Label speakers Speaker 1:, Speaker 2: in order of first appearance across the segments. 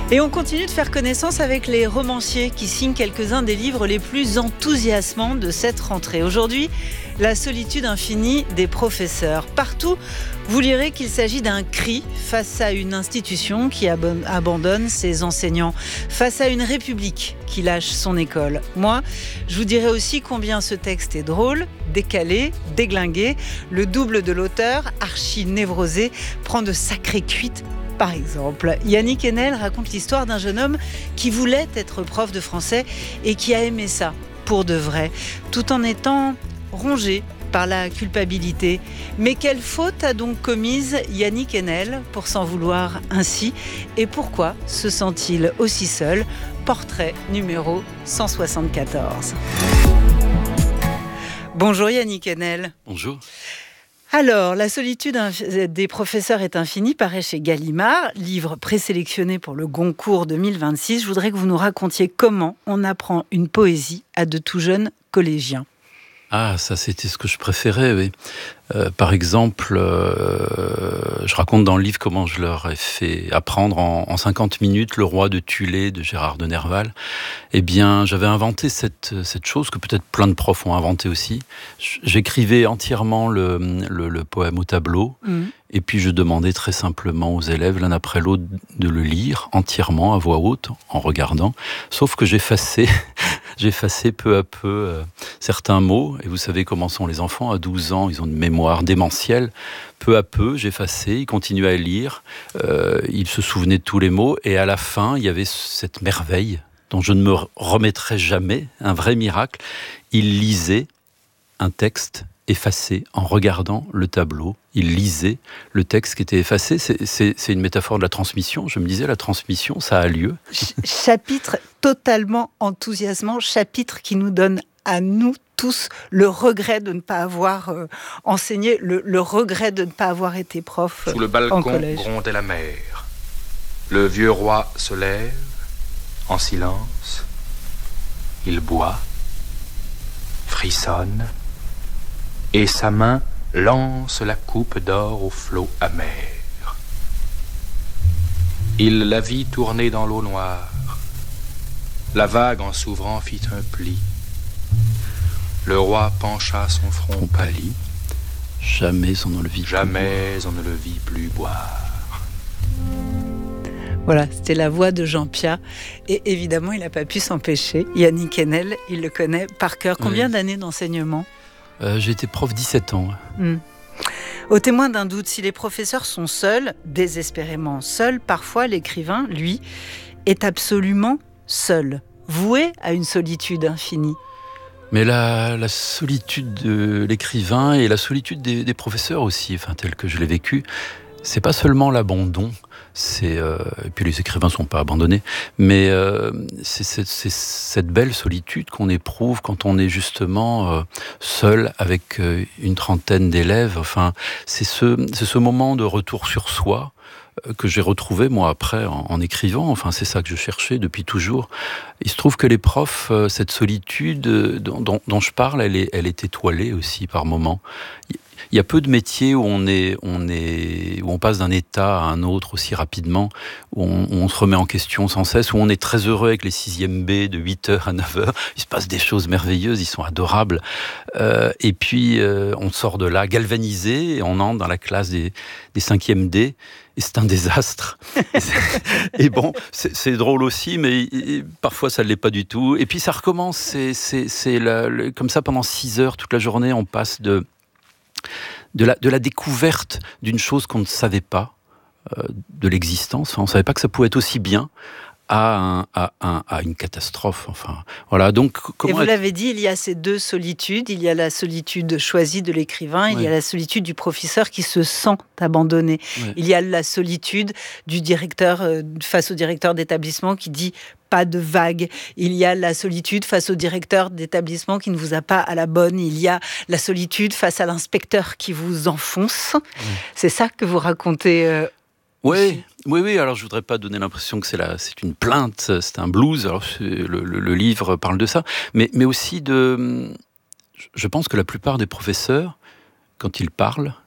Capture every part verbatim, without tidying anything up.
Speaker 1: Et on continue de faire connaissance avec les romanciers qui signent quelques-uns des livres les plus enthousiasmants de cette rentrée. Aujourd'hui, La solitude infinie des professeurs. Partout, vous lirez qu'il s'agit d'un cri face à une institution qui ab- abandonne ses enseignants, face à une république qui lâche son école. Moi, je vous dirai aussi combien ce texte est drôle, décalé, déglingué. Le double de l'auteur, archi-névrosé, prend de sacrées cuites. Par exemple, Yannick Enel raconte l'histoire d'un jeune homme qui voulait être prof de français et qui a aimé ça, pour de vrai, tout en étant rongé par la culpabilité. Mais quelle faute a donc commise Yannick Enel pour s'en vouloir ainsi? Et pourquoi se sent-il aussi seul? Portrait numéro cent soixante-quatorze. Bonjour Yannick Enel.
Speaker 2: Bonjour.
Speaker 1: Alors, La solitude des professeurs est infinie paraît chez Gallimard, livre présélectionné pour le Goncourt deux mille vingt-six. Je voudrais que vous nous racontiez comment on apprend une poésie à de tout jeunes collégiens.
Speaker 2: Ah, ça c'était ce que je préférais, oui. Euh, par exemple, euh, je raconte dans le livre comment je leur ai fait apprendre en, en cinquante minutes Le Roi de Thulé de Gérard de Nerval. Eh bien, j'avais inventé cette, cette chose que peut-être plein de profs ont inventé aussi. J'écrivais entièrement le, le, le poème au tableau, mmh. et puis je demandais très simplement aux élèves, l'un après l'autre, de le lire entièrement à voix haute, en regardant. Sauf que j'effaçais, j'effaçais peu à peu euh, certains mots. Et vous savez comment sont les enfants, à douze ans, ils ont une mémoire démentielle. Peu à peu, j'effaçais, ils continuaient à lire, euh, ils se souvenaient de tous les mots, et à la fin, il y avait cette merveille dont je ne me remettrai jamais, un vrai miracle. Ils lisaient un texte effacé en regardant le tableau. Ils lisaient le texte qui était effacé. C'est, c'est, c'est une métaphore de la transmission. Je me disais, la transmission, ça a lieu.
Speaker 1: Chapitre totalement enthousiasmant, chapitre qui nous donne à nous tous le regret de ne pas avoir euh, enseigné, le, le regret de ne pas avoir été prof euh,
Speaker 3: Sous le balcon
Speaker 1: en collège.
Speaker 3: grondait la mer. Le vieux roi se lève, en silence. Il boit, frissonne, et sa main lance la coupe d'or au flot amer. Il la vit tourner dans l'eau noire. La vague en s'ouvrant fit un pli. Le roi pencha son front pâli.
Speaker 2: Jamais on ne le vit
Speaker 3: Jamais on ne le vit plus boire.
Speaker 1: Voilà, c'était la voix de Jean Piat. Et évidemment, il n'a pas pu s'empêcher. Yannick Enel, il le connaît par cœur. Combien oui. d'années d'enseignement ?
Speaker 2: euh, J'ai été prof dix-sept ans.
Speaker 1: Mmh. Au témoin d'un doute, si les professeurs sont seuls, désespérément seuls, parfois l'écrivain, lui, est absolument seul, voué à une solitude infinie.
Speaker 2: Mais la, la solitude de l'écrivain et la solitude des, des professeurs aussi, enfin, telle que je l'ai vécue, c'est pas seulement l'abandon, c'est, euh, et puis les écrivains sont pas abandonnés, mais euh, c'est, c'est, c'est cette belle solitude qu'on éprouve quand on est justement euh, seul avec euh, une trentaine d'élèves. Enfin, c'est ce, c'est ce moment de retour sur soi que j'ai retrouvé moi après en, en écrivant. Enfin, c'est ça que je cherchais depuis toujours. Il se trouve que les profs, euh, cette solitude dont, dont, dont je parle, elle est, elle est étoilée aussi par moments. Il y a peu de métiers où on est, on est, où on passe d'un état à un autre aussi rapidement, où on, où on se remet en question sans cesse, où on est très heureux avec les sixième B de huit heures à neuf heures. Il se passe des choses merveilleuses, ils sont adorables. Euh, et puis, euh, on sort de là galvanisé et on entre dans la classe des, des cinquième D. Et c'est un désastre. Et bon, c'est, c'est drôle aussi, mais parfois ça ne l'est pas du tout. Et puis ça recommence, c'est, c'est, c'est la, le, comme ça pendant six heures, toute la journée, on passe de, de, la, de la découverte d'une chose qu'on ne savait pas, euh, de l'existence. Enfin, on ne savait pas que ça pouvait être aussi bien, à, un, à, un, à une catastrophe. Enfin, voilà. Donc, comment
Speaker 1: et vous
Speaker 2: être...
Speaker 1: l'avez dit, il y a ces deux solitudes. Il y a la solitude choisie de l'écrivain, il ouais. y a la solitude du professeur qui se sent abandonné. Ouais. Il y a la solitude du directeur euh, face au directeur d'établissement qui dit pas de vague. Il y a la solitude face au directeur d'établissement qui ne vous a pas à la bonne. Il y a la solitude face à l'inspecteur qui vous enfonce. Ouais. C'est ça que vous racontez euh,
Speaker 2: Oui, oui, oui. Alors, je voudrais pas donner l'impression que c'est la, c'est une plainte, c'est un blues. Alors, le, le, le livre parle de ça, mais, mais aussi de. Je pense que la plupart des professeurs, quand ils parlent,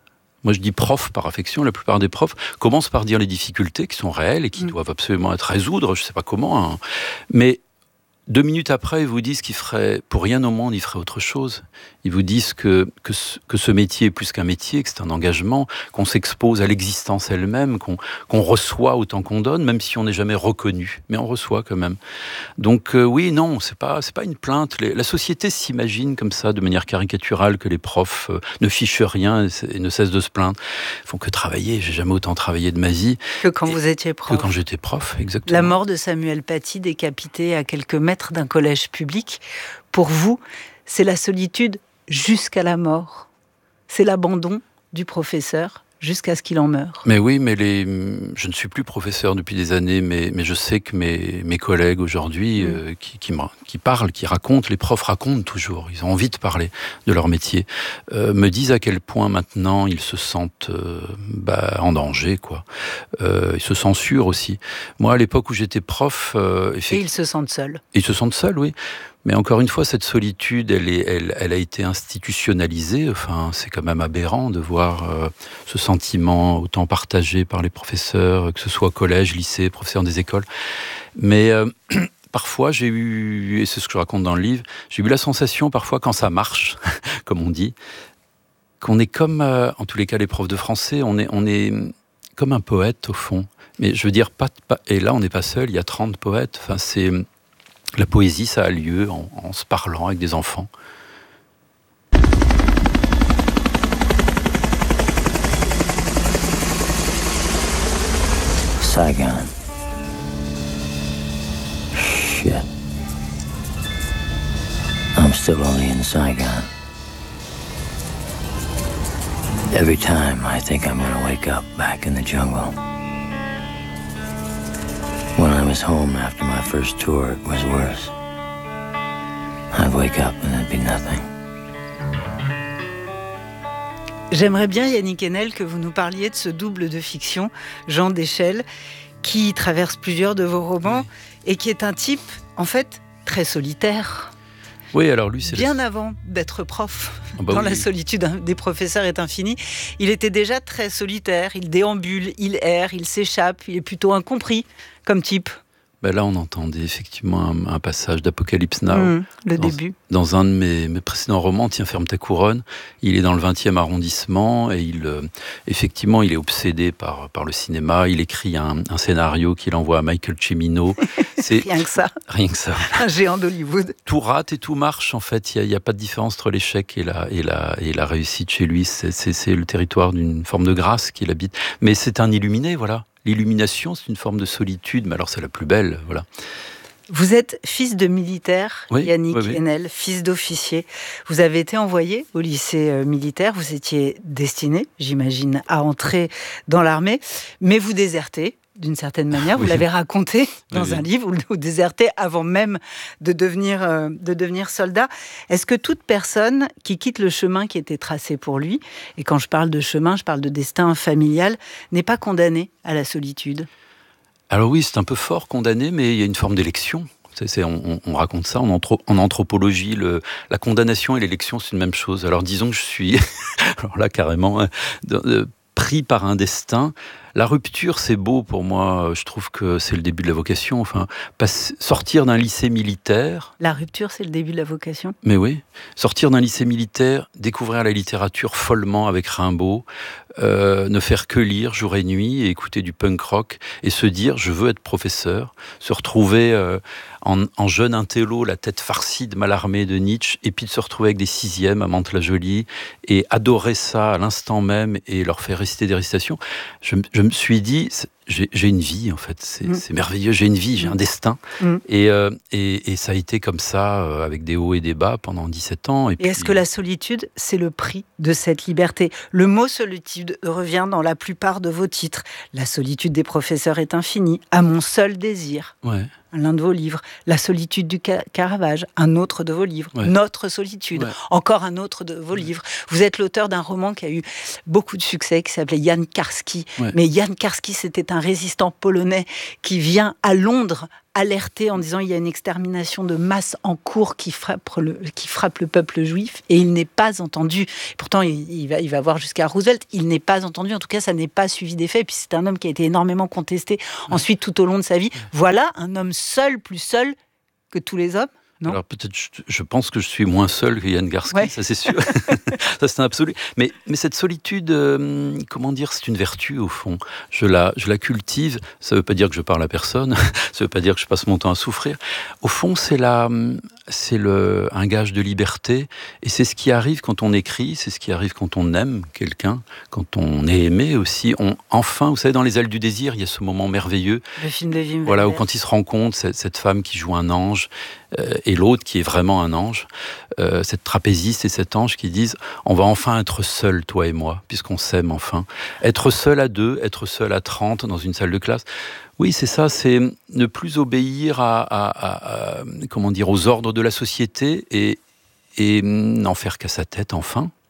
Speaker 2: Moi, je dis prof par affection. La plupart des profs commencent par dire les difficultés qui sont réelles et qui mmh. doivent absolument être résoudre. Je ne sais pas comment. Hein. Mais deux minutes après, ils vous disent qu'ils feraient, pour rien au monde, ils feraient autre chose. Ils vous disent que, que, ce, que ce métier est plus qu'un métier, que c'est un engagement, qu'on s'expose à l'existence elle-même, qu'on, qu'on reçoit autant qu'on donne, même si on n'est jamais reconnu. Mais on reçoit quand même. Donc euh, oui, non, c'est pas, c'est pas une plainte. Les, la société s'imagine comme ça, de manière caricaturale, que les profs euh, ne fichent rien et, et ne cessent de se plaindre. Ils font que travailler. J'ai jamais autant travaillé de ma vie.
Speaker 1: Que quand
Speaker 2: et,
Speaker 1: vous étiez prof.
Speaker 2: Que quand j'étais prof, exactement.
Speaker 1: La mort de Samuel Paty, décapité à quelques mètres d'un collège public, pour vous, c'est la solitude jusqu'à la mort. C'est l'abandon du professeur jusqu'à ce qu'il en meure.
Speaker 2: Mais oui, mais les... je ne suis plus professeur depuis des années, mais, mais je sais que mes, mes collègues aujourd'hui, mmh. euh, qui, qui, qui parlent, qui racontent, les profs racontent toujours, ils ont envie de parler de leur métier, euh, me disent à quel point maintenant ils se sentent euh, bah, en danger, quoi. Euh, ils se censurent aussi. Moi, à l'époque où j'étais prof... Euh,
Speaker 1: effect... Et ils se sentent seuls.
Speaker 2: Ils se sentent seuls, oui. Mais encore une fois, cette solitude, elle, est, elle, elle a été institutionnalisée. Enfin, c'est quand même aberrant de voir euh, ce sentiment autant partagé par les professeurs, que ce soit collège, lycée, professeurs des écoles. Mais euh, parfois, j'ai eu, et c'est ce que je raconte dans le livre, j'ai eu la sensation parfois, quand ça marche, comme on dit, qu'on est comme, euh, en tous les cas, les profs de français, on est, on est comme un poète au fond. Mais je veux dire, pas, pas et là, on n'est pas seul, il y a trente poètes. Enfin, c'est... La poésie, ça a lieu en, en se parlant avec des enfants.
Speaker 4: Saigon. Shit. I'm still only in Saigon. Every time I think I'm gonna wake up back in the jungle. When I was home after my first tour, it was worse. I'd wake up and there'd be nothing.
Speaker 1: J'aimerais bien, Yannick Enel, que vous nous parliez de ce double de fiction, Jean Deschelles, qui traverse plusieurs de vos romans oui. et qui est un type, en fait, très solitaire.
Speaker 2: Oui, alors lui, c'est
Speaker 1: bien
Speaker 2: le...
Speaker 1: avant d'être prof,
Speaker 2: oh bah
Speaker 1: dans
Speaker 2: oui.
Speaker 1: La solitude des professeurs est infinie, il était déjà très solitaire, il déambule, il erre, il s'échappe, il est plutôt incompris comme type.
Speaker 2: Ben là, on entendait effectivement un, un passage d'Apocalypse Now.
Speaker 1: Mmh, le
Speaker 2: dans,
Speaker 1: début.
Speaker 2: Dans un de mes, mes précédents romans, Tiens, ferme ta couronne, il est dans le vingtième arrondissement et il, euh, effectivement, il est obsédé par, par le cinéma. Il écrit un, un scénario qu'il envoie à Michael Cimino.
Speaker 1: C'est rien que ça.
Speaker 2: Rien que ça.
Speaker 1: Un géant d'Hollywood.
Speaker 2: Tout rate et tout marche, en fait. Il n'y a, a pas de différence entre l'échec et la, et la, et la réussite chez lui. C'est, c'est, c'est le territoire d'une forme de grâce qu'il habite. Mais c'est un illuminé, voilà. L'illumination, c'est une forme de solitude, mais alors c'est la plus belle, voilà.
Speaker 1: Vous êtes fils de militaire, oui, Yannick oui, oui. Enel, fils d'officier. Vous avez été envoyé au lycée militaire, vous étiez destiné, j'imagine, à entrer dans l'armée, mais vous désertez. D'une certaine manière, vous oui. l'avez raconté dans oui, un oui. livre, vous vous désertez avant même de devenir, euh, de devenir soldat. Est-ce que toute personne qui quitte le chemin qui était tracé pour lui, et quand je parle de chemin, je parle de destin familial, n'est pas condamnée à la solitude ?
Speaker 2: Alors oui, c'est un peu fort condamné, mais il y a une forme d'élection. C'est, c'est, on, on raconte ça en, anthro, en anthropologie, le, la condamnation et l'élection, c'est une même chose. Alors disons que je suis, alors là carrément, euh, euh, pris par un destin. La rupture, c'est beau pour moi. Je trouve que c'est le début de la vocation. Enfin, passer, sortir d'un lycée militaire.
Speaker 1: La rupture, c'est le début de la vocation.
Speaker 2: Mais oui, sortir d'un lycée militaire, découvrir la littérature follement avec Rimbaud, euh, ne faire que lire jour et nuit, et écouter du punk rock, et se dire je veux être professeur, se retrouver euh, en, en jeune intello, la tête farcie de Mallarmé de Nietzsche, et puis de se retrouver avec des sixièmes à Mantes-la-Jolie, et adorer ça à l'instant même, et leur faire réciter des récitations. Je, je me suis dit, j'ai, j'ai une vie en fait, c'est, mmh. c'est merveilleux, j'ai une vie, j'ai un destin. Mmh. Et, euh, et, et ça a été comme ça, euh, avec des hauts et des bas pendant dix-sept ans. Et,
Speaker 1: et
Speaker 2: puis...
Speaker 1: est-ce que la solitude, c'est le prix de cette liberté ? Le mot solitude revient dans la plupart de vos titres. La solitude des professeurs est infinie, à mon seul désir.
Speaker 2: Ouais.
Speaker 1: L'un de vos livres, La solitude du Caravage, un autre de vos livres, ouais. Notre solitude, ouais. Encore un autre de vos ouais. livres. Vous êtes l'auteur d'un roman qui a eu beaucoup de succès, qui s'appelait Jan Karski. Ouais. Mais Jan Karski, c'était un résistant polonais qui vient à Londres alerté en disant il y a une extermination de masse en cours qui frappe le, qui frappe le peuple juif, et il n'est pas entendu. Pourtant, il, il, va, il va voir jusqu'à Roosevelt, il n'est pas entendu, en tout cas, ça n'est pas suivi d'effet. Et puis c'est un homme qui a été énormément contesté ensuite tout au long de sa vie. Voilà un homme seul, plus seul que tous les hommes. Non.
Speaker 2: Alors peut-être, je, je pense que je suis moins seul que Yann Garski, ouais. Ça c'est sûr. Ça c'est un absolu. Mais, mais cette solitude, euh, comment dire, c'est une vertu au fond. Je la, je la cultive. Ça ne veut pas dire que je parle à personne. Ça ne veut pas dire que je passe mon temps à souffrir. Au fond, c'est, la, c'est le, un gage de liberté. Et c'est ce qui arrive quand on écrit, c'est ce qui arrive quand on aime quelqu'un, quand on est aimé aussi. On, enfin, vous savez, dans Les ailes du désir, il y a ce moment merveilleux.
Speaker 1: Le film de Wim
Speaker 2: Voilà, où
Speaker 1: Wenders.
Speaker 2: quand il se rencontre, cette, cette femme qui joue un ange, euh, et l'autre qui est vraiment un ange, euh, cette trapéziste et cet ange qui disent « On va enfin être seuls, toi et moi, puisqu'on s'aime enfin. » Être seul à deux, être seul à trente dans une salle de classe. Oui, c'est ça, c'est ne plus obéir à, à, à, à comment dire, aux ordres de la société et, et n'en faire qu'à sa tête, enfin.